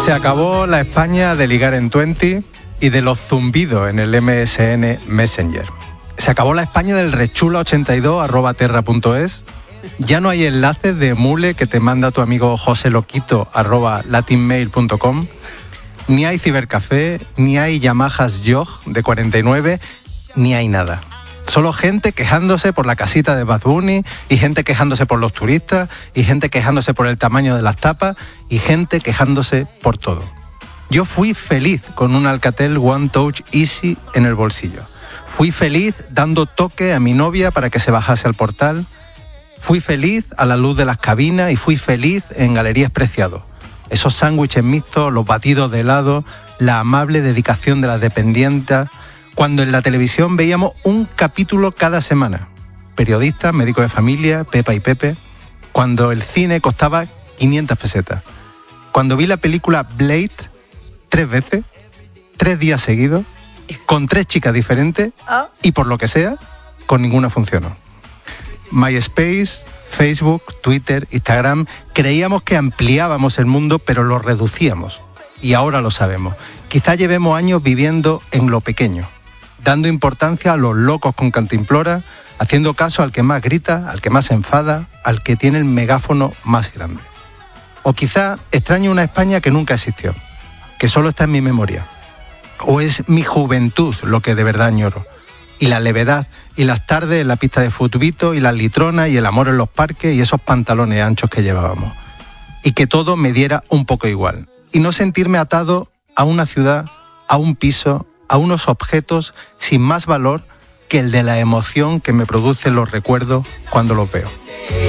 Se acabó la España de ligar en 20 y de los zumbidos en el MSN Messenger. Se acabó la España del rechula82@terra.es. Ya no hay enlaces de mule que te manda tu amigo joseloquito@latinmail.com. Ni hay cibercafé, ni hay Yamahas Yog de 49, ni hay nada. Solo gente quejándose por la casita de Bad Bunny, y gente quejándose por los turistas, y gente quejándose por el tamaño de las tapas, y gente quejándose por todo. Yo fui feliz con un Alcatel One Touch Easy en el bolsillo. Fui feliz dando toque a mi novia para que se bajase al portal. Fui feliz a la luz de las cabinas y fui feliz en Galerías Preciado. Esos sándwiches mixtos, los batidos de helado, la amable dedicación de las dependientas, cuando en la televisión veíamos un capítulo cada semana. Periodistas, médicos de familia, Pepa y Pepe. Cuando el cine costaba 500 pesetas. Cuando vi la película Blade 3 veces, 3 días seguidos, con 3 chicas diferentes y por lo que sea, con ninguna funcionó. MySpace, Facebook, Twitter, Instagram, creíamos que ampliábamos el mundo, pero lo reducíamos. Y ahora lo sabemos. Quizá llevemos años viviendo en lo pequeño, dando importancia a los locos con cantimplora, haciendo caso al que más grita, al que más se enfada, al que tiene el megáfono más grande. O quizá extraño una España que nunca existió, que solo está en mi memoria. O es mi juventud lo que de verdad añoro. Y la levedad, y las tardes en la pista de futbito, y las litronas, y el amor en los parques, y esos pantalones anchos que llevábamos. Y que todo me diera un poco igual. Y no sentirme atado a una ciudad, a un piso, a unos objetos sin más valor que el de la emoción que me producen los recuerdos cuando los veo.